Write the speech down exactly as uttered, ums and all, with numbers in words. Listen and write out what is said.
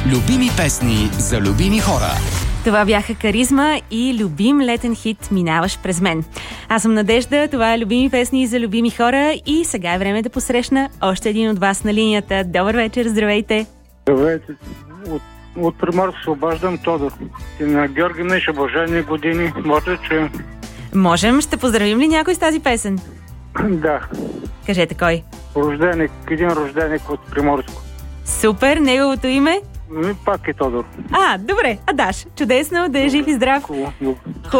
Любими песни за любими хора. Това бяха Каризма и любим летен хит "Минаваш през мен". Аз съм Надежда, това е Любими песни за любими хора и сега е време да посрещна още един от вас на линията. Добър вечер, здравейте! Здравейте! От, от Приморско се обаждам, Тодор. И на Георги Миша, Божени години. Може ли, че... Можем, ще поздравим ли някой с тази песен? Да. Кажете кой? Рожденик, един рожденик от Приморско. Супер, неговото име? И пак е Тодор. А, добре, Адаш. Чудесно, да е жив и здрав. Хубаво.